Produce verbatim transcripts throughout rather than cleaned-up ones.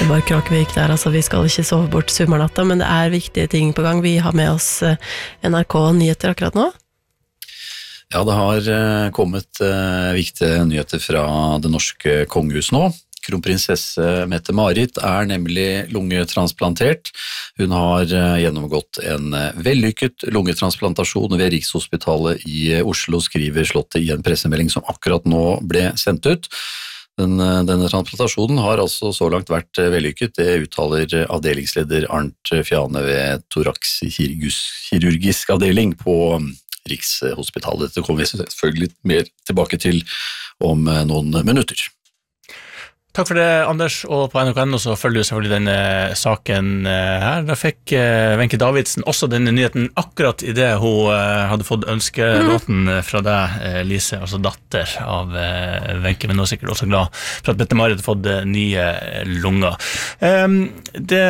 Ivar Krakevik der, altså vi skal ikke sove bort sommernatta, men det er viktige ting på gang. Vi har med oss N R K-nyheter akkurat nå. Ja, det har kommet viktige nyheter fra det norske kongehus nå. Kronprinsesse Mette-Marit er nemlig lungetransplantert. Hun har gjennomgått en vellykket lungetransplantasjon ved Rikshospitalet i Oslo, skriver Slottet i en pressemelding som akkurat nå ble sendt ut. Den, denne transplantasjonen har altså så langt vært vellykket, det uttaler avdelingsleder Arnt Fjane ved thoraxkirurgisk avdeling på Rikshospitalet. Det kommer vi selvfølgelig mer tilbake til om noen minutter. Takk for det, Anders, og på N R K N så følger du selvfølgelig denne saken her. Da fikk Wenche Davidsen også denne nyheten akkurat i det hun hadde fått ønskelåten fra deg, Lise, altså datter av Wenche, men hun er sikkert også glad for at Mette-Marit har fått nye lunger. Det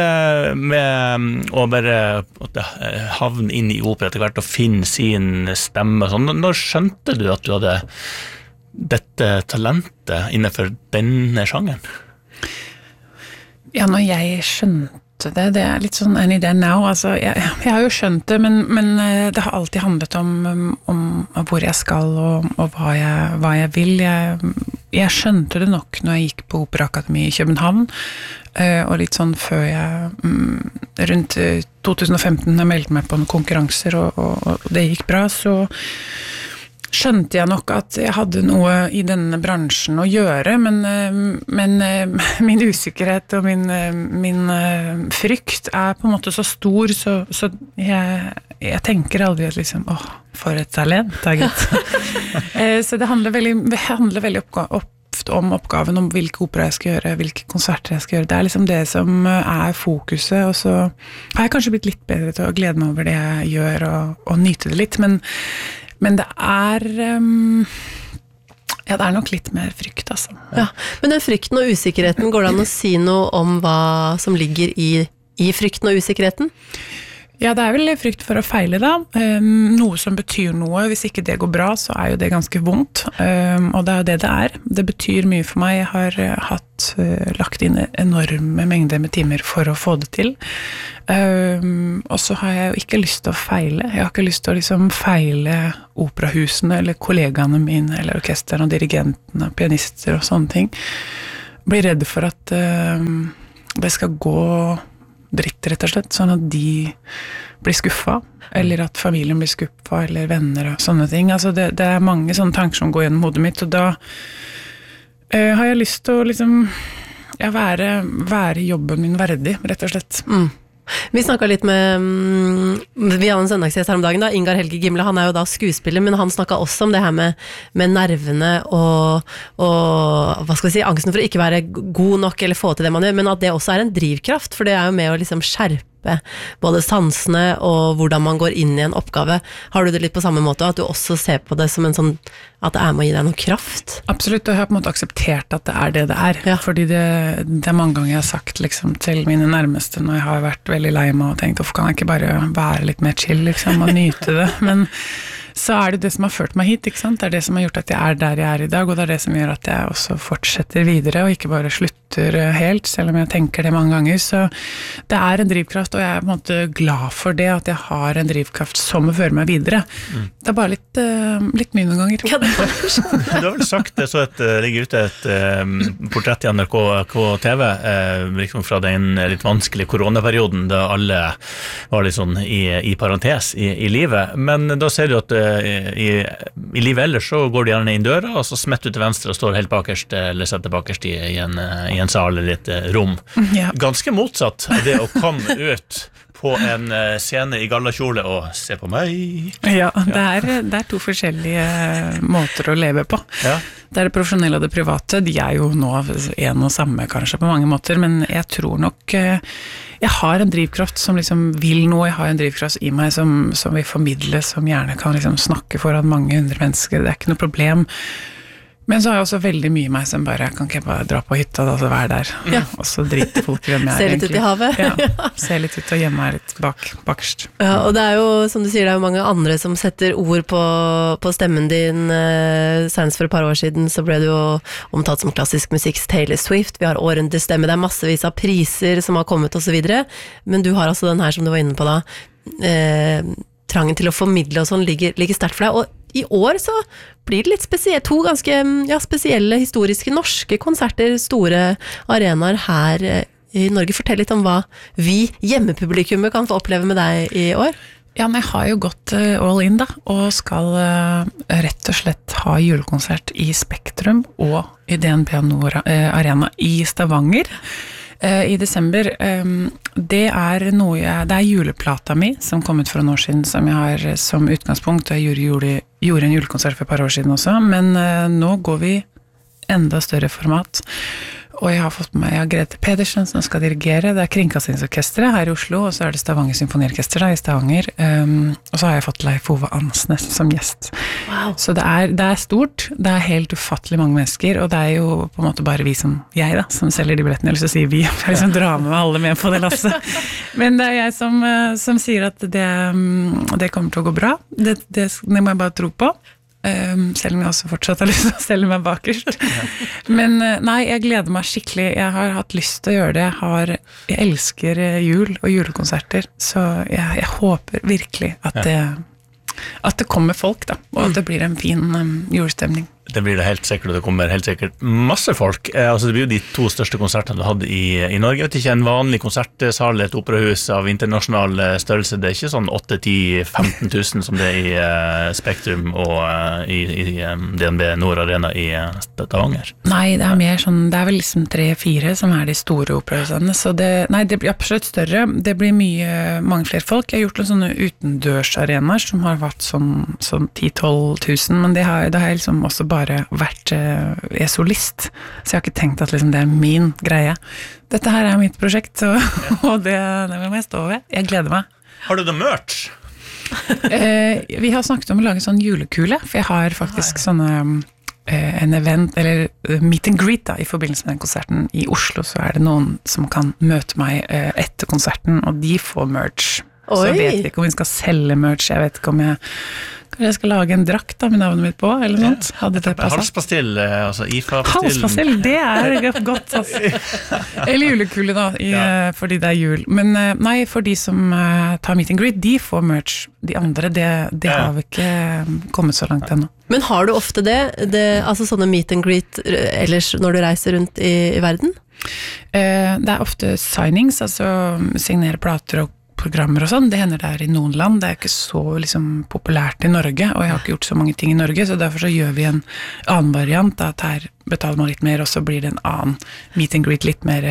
med å bare havne inn i opera etter hvert og finne sin stemme, sånn, når skjønte du at du hadde dette talentet innenfor denne sjangeren? Ja, når jeg skjønte det, det er litt sånn any day now, altså, jeg, jeg har jo skjønt det, men, men det har alltid handlet om, om hvor jeg skal og, og hva, jeg, hva jeg vil. Jeg, jeg skjønte det nok når jeg gikk på Operaakademi i København, og litt sånn før jeg, rundt to tusen og femten, jeg meldte meg på noen konkurranser, og, og, og det gikk bra, så skjønte jeg nok at jeg hadde noe i denne bransjen å gjøre, men, men min usikkerhet og min, min frykt er på en måte så stor, så, så jeg, jeg tenker aldri at liksom, åh, for et talent, taget. Så det handler veldig, det handler veldig oppga- opp om oppgaven om hvilke opera jeg skal gjøre, hvilke konserter jeg skal gjøre. Det er liksom det som er fokuset, og så har jeg kanskje blitt litt bedre til å glede meg over det jeg gjør og, og nyte det litt, men Men det er, um, ja, det er nok litt mer frykt, altså. Ja, men den frykten og usikkerheten, går det an å si noe om hva som ligger i, i frykten og usikkerheten? Ja, det er vel frykt for å feile da. Um, noe som betyr noe. Hvis ikke det går bra, så er jo det ganske vondt. Um, og det er jo det det er. Det betyr mye for meg. Jeg har uh, hatt, uh, lagt inn enorme mengder med timer for å få det til. Um, og så har jeg jo ikke lyst til å feile. Jeg har ikke lyst til å liksom feile operahusene, eller kollegaene mine, eller orkesterne, og dirigentene, pianister og sånne ting. Blir redd for at um, det skal gå dritt, rett og slett, sånn at de blir skuffet, eller at familien blir skuffet, eller venner og sånne ting. Altså det, det er mange sånne tanker som går gjennom hodet mitt, og da uh, har jeg lyst til å liksom, ja, være, være jobben min verdig, rett og slett. Mm. Vi snakket litt med, vi hadde en søndagsgjest her om dagen da, Ingar Helge Gimle, han er jo da skuespiller, men han snakket også om det her med, med nervene og, og, hva skal vi si, angsten for å ikke være god nok eller få til det man gjør, men at det også er en drivkraft, for det er jo med å liksom skjerpe både sansene og hvordan man går inn i en oppgave. Har du det litt på samme måte, at du også ser på det som en sånn, at det er med å gi deg noe kraft? Absolutt, og jeg har på en måte akseptert at det er det det er, ja. Fordi det, det er mange ganger jeg har sagt liksom, til mine nærmeste når jeg har vært veldig lei meg og tenkt, hvorfor kan jeg ikke bare være litt mer chill liksom, og nyte det, men så er det det som har ført meg hit, ikke sant? Det er det som har gjort at jeg er der jeg er i dag, og det er det som gjør at jeg også fortsetter videre, og ikke bare slutter helt, selv om jeg tenker det mange ganger, så det er en drivkraft, og jeg er på en måte glad for det, at jeg har en drivkraft som fører meg videre. Mm. Det er bare litt, uh, litt mye noen ganger. Ja, det du har vel sagt det, så et, ligger ute et um, portrett i N R K, K T V, uh, liksom fra den litt vanskelige koronaperioden, da alle var litt sånn i, i parentes i, i livet, men da ser du at uh, I, i livet ellers så går du gjerne inn døra og så smetter du til venstre og står helt bakerst eller setter bakerst i, i, en, i en sal eller et rom. Ja. Ganske motsatt av det å komme ut på en scene i gallakjole og se på meg. Ja, det er, det er to forskjellige måter å leve på. Ja. Det er det profesjonelle og det private. De er jo nå en og samme kanskje på mange måter, men jeg tror nok jeg har en drivkraft som liksom vil noe. Jeg har en drivkraft i meg som, som vil formidle, som gjerne kan liksom snakke foran mange hundre mennesker. Det er ikke noe problem. Men så har jeg også veldig mye meg som bare, kan ikke jeg bare dra på hytta da, så være der, Ja. og så drite folk i hvem jeg er Se litt egentlig. ut i havet. Ja, se litt ut og gjemme meg litt bak, bakerst. Ja, og det er jo, som du sier, det er jo mange andre som setter ord på, på stemmen din. Eh, senest for et par år siden så ble du jo omtalt som klassisk musikks Taylor Swift. Vi har årens stemme, det er massevis av priser som har kommet og så videre. Men du har altså den her som du var inne på da, eh, trangen til å formidle og sånn ligger, ligger sterkt for deg. Og i år så blir det litt spesielt, to ganske ja, spesielle historiske norske konserter, store arenaer her i Norge. Fortell litt om hva vi hjemmepublikummet kan få oppleve med deg i år. Ja, men jeg har jo gått uh, all in da, og skal uh, rett og slett ha julekonsert i Spektrum og i D N B Nord uh, Arena i Stavanger. Uh, I desember, um, det er noe jeg, det er juleplata mi som kom ut for en år siden, som jeg har som utgangspunkt, og jeg gjorde, gjorde, gjorde en julekonsert for et par år siden også, men uh, nå går vi enda større format, og jeg har fått med meg Grete Pedersen som skal dirigere, det er Kringkastingsorkestret her i Oslo, og så er det Stavanger Symfoniorkester da, i Stavanger, um, og så har jeg fått Leif Ove Ansnes som gjest. Wow. Så det er, det er stort, det er helt ufattelig mange mennesker, og det er jo på en måte bare vi som, jeg da, som selger de billettene, eller så sier vi, jeg liksom drar med alle med på det lasset. Men det er jeg som, som sier at det, det kommer til å gå bra, det, det, det må jeg bare tro på. Um, selv om jeg også fortsatt har lyst til å stelle meg bakerst. Men uh, nei, jeg gleder meg skikkelig. Jeg har hatt lyst til å gjøre det. Jeg, har, jeg elsker uh, jul og julekonserter, så jeg, jeg håper virkelig at det, at det kommer folk da, og at det blir en fin um, julestemning. Det blir det helt sikkert, og det kommer helt sikkert masse folk. Eh, altså det blir jo de to største konsertene du hadde i, i Norge. Jeg vet ikke, en vanlig konsertsal, et operahus av internasjonal størrelse, det er ikke sånn åtte, ti, femten tusen som det er i uh, Spektrum og uh, i, i um, D N B Nord Arena i uh, Stavanger. Nei, det er mer sånn, det er vel liksom tre-fire som er de store operahusene, så det, nei, det blir absolutt større. Det blir mye, mange flere folk. Jeg har gjort noen sånne utendørsarenaer som har vært sånn, sånn ti-tolv tusen, men det har, det har jeg liksom også bare bare vært uh, jeg er solist, så jeg har ikke tenkt at liksom, det er min greie. Dette her er mitt prosjekt, så, og det, det må jeg stå ved. Jeg gleder meg. Har du det merch? uh, vi har snakket om å lage sånn julekule, for jeg har faktisk sånne uh, en event, eller uh, meet and greet da, i forbindelse med den konserten i Oslo, så er det noen som kan møte meg uh, etter konserten, og de får merch. Oi. Så vet vi ikke om vi skal selge merch, jeg vet ikke om jeg kanskje jeg skal lage en drakt da, med navnet mitt på, eller noe sånt. Hadde det passet? Halspastill, altså I F A-pastill. Halspastill, det er godt, altså. Eller julekule da, i, ja. Fordi det er jul. Men nei, for de som uh, tar meet and greet, de får merch. De andre, det, det ja. Har vi ikke kommet så langt ennå. Men har du ofte det, det altså sånne meet and greet ellers når du reiser rundt i, i verden? Uh, det er ofte signings, altså signere plater og programmer og sånn, det hender det er i noen land, det er ikke så liksom, populært i Norge, og jeg har ikke gjort så mange ting i Norge, så derfor så gjør vi en annen variant, at her betaler man litt mer, og så blir det en annen meet and greet, litt mer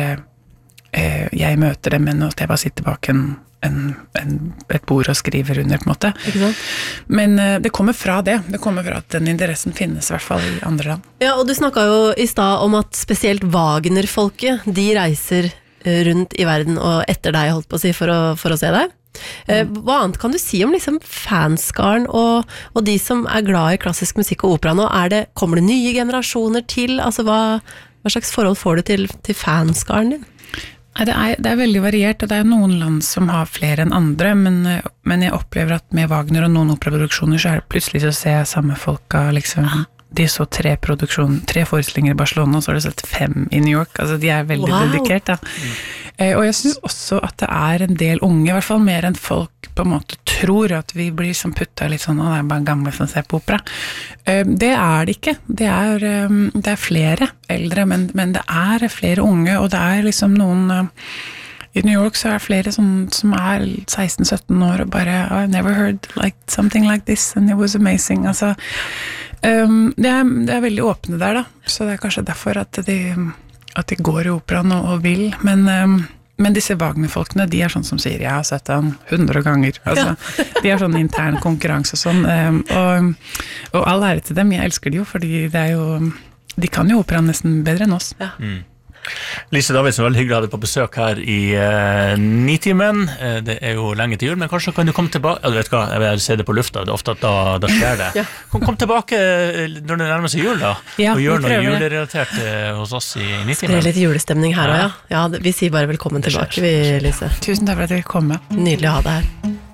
eh, jeg møter dem, men at jeg bare sitter bak en, en, en, et bord og skriver under, på en måte. Ikke sant? Men eh, det kommer fra det, det kommer fra at den interessen finnes, i hvert fall i andre land. Ja, og du snakket jo i stad om at spesielt Wagner-folket, de reiser rundt i verden og etter deg, holdt på å si, for å, for å se deg. Mm. Hva annet kan du si om liksom fanskaren og, og de som er glad i klassisk musikk og opera nå? Er det, kommer det nye generasjoner til? Altså, hva, hva slags forhold får du til, til fanskaren din? Det er, det er veldig variert, og det er noen land som har flere enn andre, men, men jeg opplever at med Wagner og noen operaproduksjoner så er det plutselig så ser jeg samme folka liksom... De så tre produksjon, tre forestillinger i Barcelona, og så har de sett fem i New York. Altså, de er veldig wow. dedikert, da. Mm. Eh, og jeg synes også at det er en del unge, i hvert fall mer enn folk på en måte tror, at vi blir som putta litt sånn, og det er bare gamle som ser på opera. Eh, det er det ikke. Det er, um, det er flere eldre, men, men det er flere unge, og det er liksom noen... Uh, I New York så er det flere som, som er seksten sytten år og bare oh, I've never heard like, something like this and it was amazing. Altså, um, det, er, det er veldig åpne der da, så det er kanskje derfor at de, at de går i operaen og, og vil, men, um, men disse Wagner-folkene, de er sånn som sier jeg har sett han hundre ganger. Altså, ja. De har sånn intern konkurranse og sånn, um, og, og all ære til dem, jeg elsker de jo, fordi det er jo, de kan jo operaen nesten bedre enn oss. Ja. Mm. Lise Davidsen, veldig hyggelig å ha deg på besøk her i uh, Nitimen. Uh, det er jo lenge til jul, men kanskje kan du komme tilbake, ja, du vet hva, jeg vil se det på lufta, det er ofte at da, da skjer det. Ja. Kom, kom tilbake når det nærmer seg jul da, ja, og gjør noe julerelatert uh, hos oss i Nitimen. Spre litt julestemning her også, ja. Ja, vi sier bare velkommen tilbake, vi, Lise. Tusen takk for at dere kom med. Nydelig å ha deg her.